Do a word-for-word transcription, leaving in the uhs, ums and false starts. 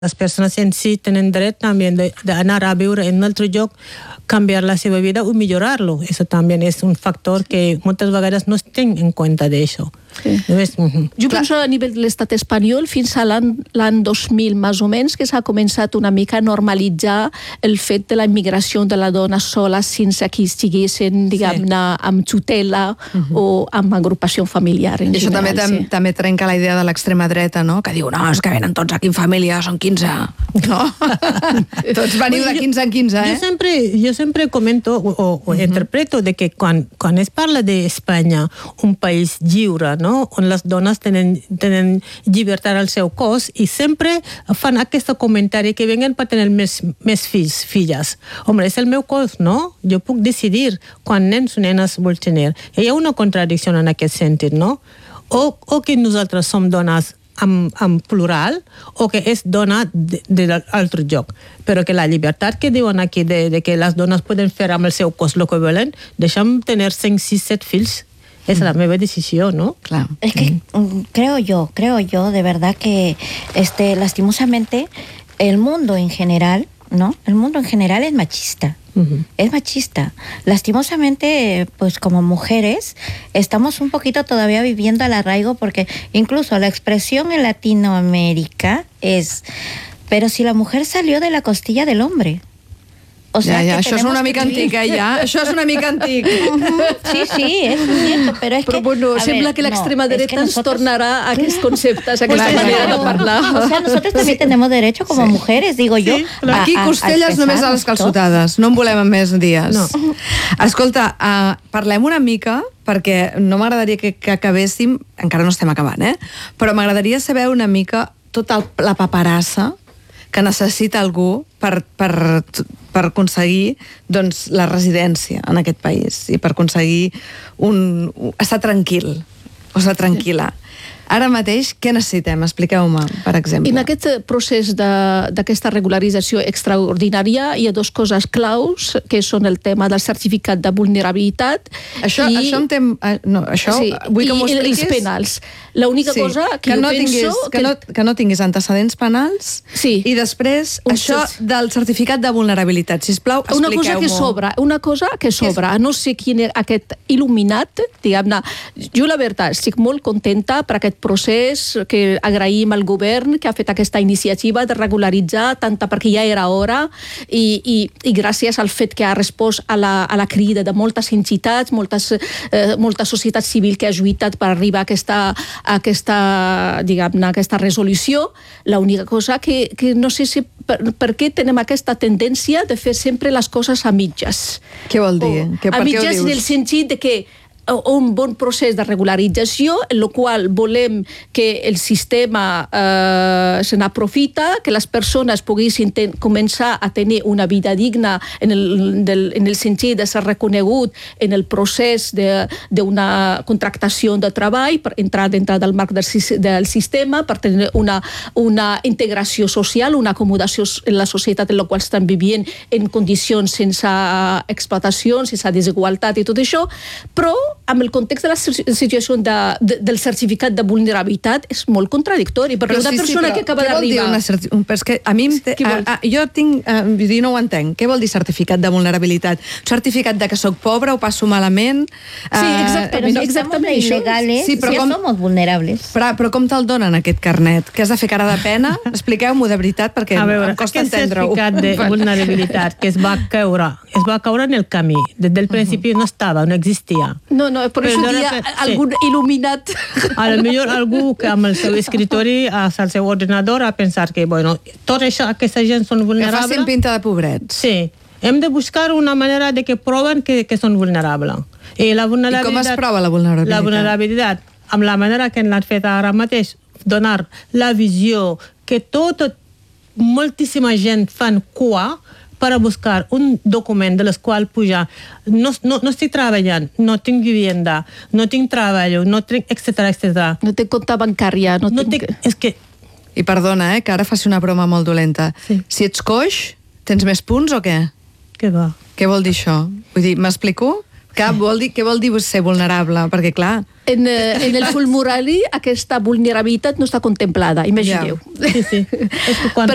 Les persones en si tenen dret també d'anar a viure en un altre lloc, canviar la seva vida o millorar-lo. Eso también es un factor que moltes vegades no es ten en compte d'això. Sí. Ves? Uh-huh. Jo penso a nivell de l'estat espanyol fins a l'any dos mil, més o menys, que s'ha començat una mica a normalitzar el fet de la immigració de la dona sola sense que estiguessin, diguem-ne, amb tutela uh-huh. o amb agrupació familiar. I això general, també, sí. també trenca la idea de l'extrema dreta, no? Que diu, no, és que venen tots aquí en família, són quinze. No? Tots veniu de quinze en quinze, eh? Jo sempre, jo sempre comento o, o, o uh-huh. interpreto de que quan, quan es parla d'Espanya, un país lliure, no? On les dones tenen, tenen llibertat al seu cos i sempre fan aquest comentari que venen per tenir més, més fills, filles. Home, és el meu cos, no? Jo puc decidir quan nens o nenes vull tenir. Hi ha una contradicció en aquest sentit, no? O, o que nosaltres som dones en, en plural o que és dona de, de l'altre lloc. Però que la llibertat que diuen aquí de, de que les dones poden fer amb el seu cos el que volen, deixa'm tenir cinc, sis, set fills. Es la nueva decisión, ¿no? Claro. Es que mm. creo yo, creo yo de verdad que este, lastimosamente el mundo en general, ¿no? El mundo en general es machista. Uh-huh. Es machista. Lastimosamente, pues como mujeres, estamos un poquito todavía viviendo al arraigo porque incluso la expresión en Latinoamérica es, pero si la mujer salió de la costilla del hombre. O sea, ja, ja, això és una mica antic, eh, ja. Això és una mica antic. Uh-huh. Sí, sí, es cierto, pero es però, que... bueno, sembla ver, que l'extrema no, dreta es que nosotros... ens tornarà a aquests conceptes, a aquesta claro, manera de parlar. O sea, nosotros también tenemos derecho como sí. mujeres, digo sí, yo. A, Aquí costelles a només a les calçotades, no en volem en més dies. No. Escolta, uh, parlem una mica, perquè no m'agradaria que, que acabéssim, encara no estem acabant, eh? Però m'agradaria saber una mica tota la paperassa que necessita algú per, per, per aconseguir doncs, la residència en aquest país i per aconseguir un, estar tranquil o estar tranquil·la. Ara mateix, què necessitem? Expliqueu-me, per exemple. En aquest procés d'aquesta regularització extraordinària hi ha dues coses claus, que són el tema del certificat de vulnerabilitat això, i... Això, tem... no, això sí, vull que m'ho expliquis. I els penals. L'única sí, cosa que, que jo no penso... Tinguis, que, que, no, que no tinguis antecedents penals sí. i després un això set... del certificat de vulnerabilitat. Sisplau, expliqueu-m'ho. Una cosa que sobra, una cosa que sobra. No sé quin és aquest il·luminat, diguem-ne. Jo, la veritat, estic molt contenta per aquest procés, que agraïm al govern que ha fet aquesta iniciativa de regularitzar, tant perquè ja era hora i, i, i gràcies al fet que ha respost a la, a la crida de moltes entitats, moltes, eh, molta societat civil que ha lluitat per arribar a aquesta, a aquesta, diguem-ne, aquesta resolució. L'única cosa que, que no sé si per, per què tenem aquesta tendència de fer sempre les coses a mitges. Què vol dir? O, que, a mitges en el sentit de que un bon procés de regularització en el qual volem que el sistema eh, se n'aprofita, que les persones poguessin ten, començar a tenir una vida digna en el, del, en el sentit de ser reconegut en el procés d'una contractació de treball, per entrar dintre del marc del, del sistema, per tenir una, una integració social, una acomodació en la societat en la qual estan vivint en condicions sense explotació, sense desigualtat i tot això, però amb el context de la situació de, de, del certificat de vulnerabilitat és molt contradictori, perquè però una sí, persona sí, que acaba d'arribar... Però és que a mi... Te, a, a, jo tinc... A, jo no ho entenc. Què vol dir certificat de vulnerabilitat? Certificat de que soc pobre, ho passo malament... Sí, exactament. Però si estem il·legales, sí, però com, somos vulnerables. Però, però com te'l donen, aquest carnet? Que has de fer cara de pena? Expliqueu-m'ho de veritat, perquè a veure, em costa entendre-ho. Aquest certificat de vulnerabilitat que es va caure, es va caure en el camí. Des del principi no estava, no existia. No, no, per això dia sí. algun il·luminat. A lo millor algú que amb el seu escritori, al seu ordenador, ha pensat que, bueno, tota això, aquesta gent són vulnerables. Que facin pinta de pobrets. Sí. Hem de buscar una manera de que proven que, que són vulnerables. I, la vulnerabilitat, I com es prova la vulnerabilitat? La vulnerabilitat, amb la manera que l'han fet ara mateix, donar la visió que tota, moltíssima gent fan cua per a buscar un document de les quals pujar. No, no, no estic treballant, no tinc vivienda, no tinc treball, no tinc, etcètera, etcètera. No tinc compte bancària, no, no tinc... tinc... És que... I perdona, eh, que ara faci una broma molt dolenta. Sí. Si ets coix, tens més punts o què? Què va? Què vol dir això? Vull dir, m'explico? Cap vol dir, què vol dir ser vulnerable? Perquè, clar... En, en el formulari aquesta vulnerabilitat no està contemplada, imagineu. Ja. Sí, sí. És que quan